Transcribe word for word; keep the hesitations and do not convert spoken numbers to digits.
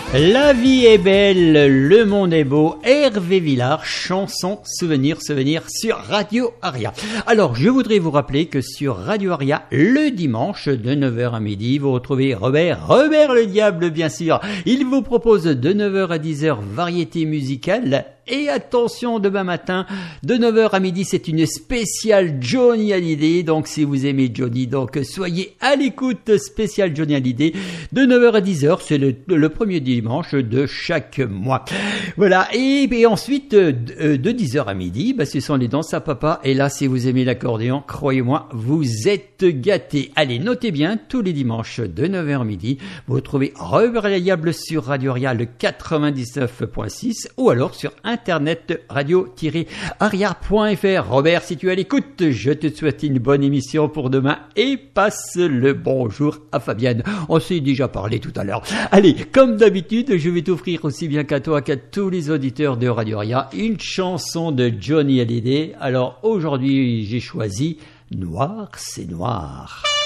La vie est belle, le monde est beau, Hervé Villard, chanson, souvenir, souvenir sur Radio Aria. Alors, je voudrais vous rappeler que sur Radio Aria, le dimanche de neuf heures à midi, vous retrouvez Robert, Robert le Diable bien sûr. Il vous propose de neuf heures à dix heures variété musicale. Et attention, demain matin, de neuf heures à midi, c'est une spéciale Johnny Hallyday. Donc, si vous aimez Johnny, donc soyez à l'écoute spéciale Johnny Hallyday. De neuf heures à dix heures, c'est le, le premier dimanche de chaque mois. Voilà. Et, et ensuite, de, de dix heures à midi, bah, ce sont les danses à papa. Et là, si vous aimez l'accordéon, croyez-moi, vous êtes gâtés. Allez, notez bien, tous les dimanches de neuf heures à midi, vous retrouvez Robert le Diable sur Radio Aria, le quatre-vingt-dix-neuf point six, ou alors sur Internet. Internet radio-aria point f r. Robert, si tu es à l'écoute, je te souhaite une bonne émission pour demain et passe le bonjour à Fabienne. On s'est déjà parlé tout à l'heure. Allez, comme d'habitude, je vais t'offrir aussi bien qu'à toi qu'à tous les auditeurs de Radio Aria une chanson de Johnny Hallyday. Alors aujourd'hui, j'ai choisi Noir, c'est noir.